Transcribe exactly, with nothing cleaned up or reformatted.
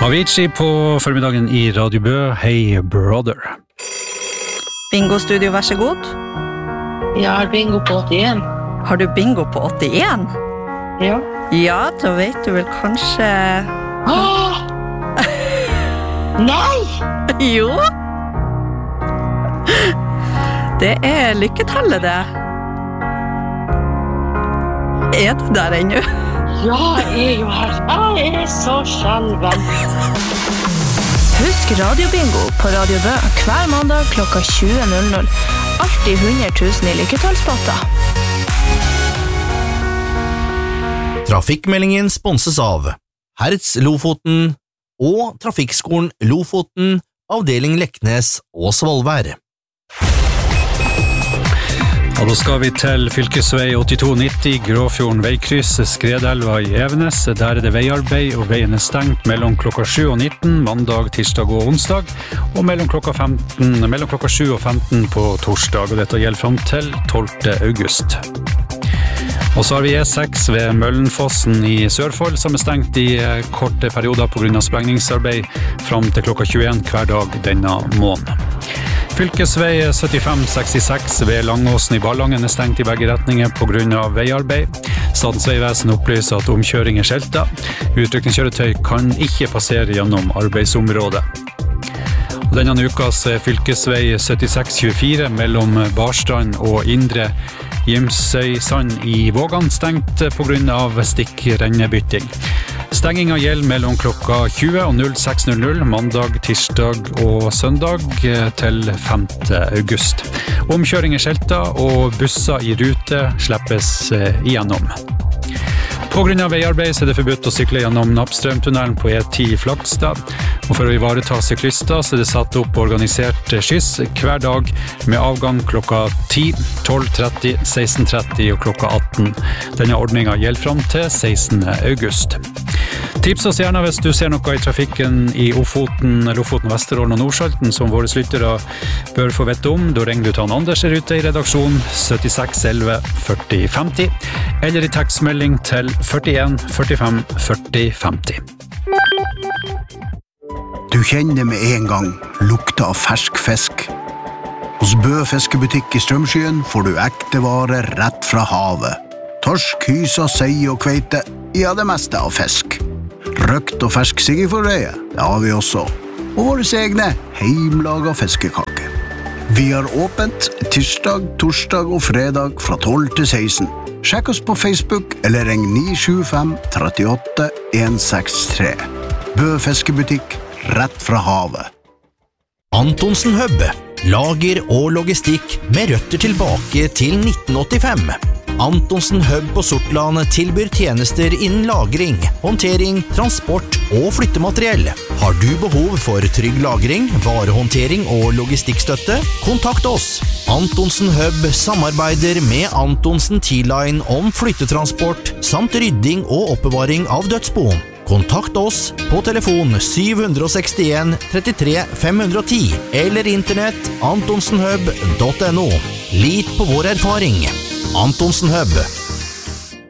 Avicii på formiddagen i Radio Bø. Hey brother. Bingo studio, vær så god. Jeg har bingo på åttien. Har du bingo på åttien? Ja. Ja, da vet du vel kanskje... Åh! Nei! Jo. Det er lykketallet det. Er du der ennå? Ja, jeg er jo her. Jeg er så skjelven. Husk radiobingo på Radio Bø hver mandag klokka tjue null null. Alltid hundre tusen i lykketallspotter. Trafikkmeldingen sponses av Hertz Lofoten og Trafikkskolen Lofoten, avdeling Leknes og Svolvær. Og da skal vi til fylkesvei åttito nitti, Gråfjorden veikryss, Skredelva i Evenes. Der er det veiarbeid, og veien er stengt mellom klokka sju og nitten, mandag, tirsdag og onsdag, og mellom klokka femten, mellom klokka sju og femten på torsdag, og dette gjelder frem til tolvte august. Og så har vi E seks ved Møllenfossen i Sørfold, som er stengt i korte perioder på grunn av sprengningsarbeid frem til klokka tjueen hver dag denne måneden. Fylkesvei syttifem sekstiseks ved Langåsen i Ballangen er stengt i begge retninger på grunn av veiarbeid. Statens vegvesen opplyser at omkjøring er skjeltet. Utrykningskjøretøy kan ikke passere gjennom arbeidsområdet. Og denne ukas fylkesvei syttiseks tjuefire mellom Barstrand og Indre Gimsøysand i Vågan stengt på grunn av stikkrennebytting. Stenginga gjelder mellom klokka tjue og null seks null null, mandag, tirsdag og søndag til femte august. Omkjøring er skjeltet, og busser i rute slippes igjennom. På grunn av veiarbeid er det forbudt å sykle gjennom Nappstrømtunnelen på E ti i Flakstad, og for å ivareta syklister så er det satt opp organisert skyss hver dag med avgang klokka ti, tolv tretti, seksten tretti og klokka atten. Denne ordningen gjelder frem til sekstende august. Tips oss gjerne hvis du ser noe i trafikken i Ofoten, Lofoten, Vesterålen og Nordsalten som våre lyttere bør få vette om. Da ringer du til Anders er ute i redaksjon syttiseks elleve førti femti eller i tekstmelding til førtien førtifem førti femti. Du kjenner med en gang lukta av fersk fisk. Hos Bø fiskebutikk i Strømskyen får du ekte varer rett fra havet. Torsk, hysa, sei og kveite, ja det meste av fisk. Røkt og fersk siggeforreie, det har vi også. Og våre egne heimlaga fiskekake. Vi har åpent tirsdag, torsdag og fredag fra tolv til seksten. Sjekk oss på Facebook eller ring ni sju fem tre åtte en seks tre. Bø fiskebutikk, rett fra havet. Antonsen Hub, lager og logistikk med røtter tilbake til nitten åttifem. Antonsen Hub på Sortland tilbyr tjenester innen lagring, håndtering, transport og flyttemateriell. Har du behov for trygg lagring, varehåndtering og logistikkstøtte? Kontakt oss. Antonsen Hub samarbeider med Antonsen T-Line om flyttetransport samt rydding og oppbevaring av dødsbo. Kontakt oss på telefon syv seks en trettitre fem ti eller internett antonsenhub punktum no. Lit på vår erfaring. Antonsen Hub,